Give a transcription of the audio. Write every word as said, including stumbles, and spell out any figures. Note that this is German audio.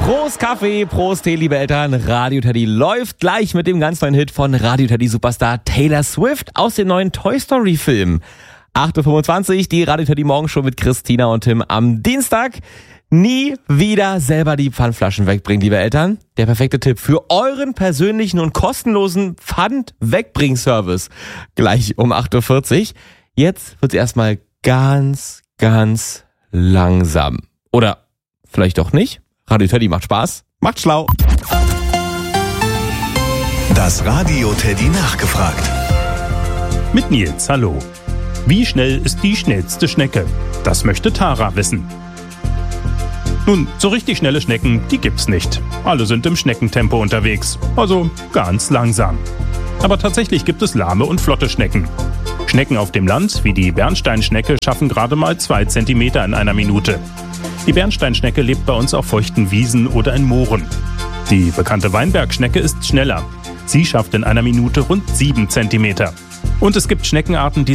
Prost Kaffee, Prost Tee, liebe Eltern. Radio Teddy läuft gleich mit dem ganz neuen Hit von Radio Teddy Superstar Taylor Swift aus dem neuen Toy Story Film. acht Uhr fünfundzwanzig, die Radio Teddy Morgenshow mit Christina und Tim am Dienstag. Nie wieder selber die Pfandflaschen wegbringen, liebe Eltern. Der perfekte Tipp für euren persönlichen und kostenlosen Pfand-Wegbring-Service. Gleich um acht Uhr vierzig. Jetzt wird's erstmal ganz, ganz langsam. Oder vielleicht auch nicht. Radio Teddy macht Spaß, macht schlau. Das Radio Teddy nachgefragt. Mit Nils, hallo. Wie schnell ist die schnellste Schnecke? Das möchte Tara wissen. Nun, so richtig schnelle Schnecken, die gibt's nicht. Alle sind im Schneckentempo unterwegs, also ganz langsam. Aber tatsächlich gibt es lahme und flotte Schnecken. Schnecken auf dem Land, wie die Bernsteinschnecke, schaffen gerade mal zwei Zentimeter in einer Minute. Die Bernsteinschnecke lebt bei uns auf feuchten Wiesen oder in Mooren. Die bekannte Weinbergschnecke ist schneller. Sie schafft in einer Minute rund sieben Zentimeter. Und es gibt Schneckenarten, die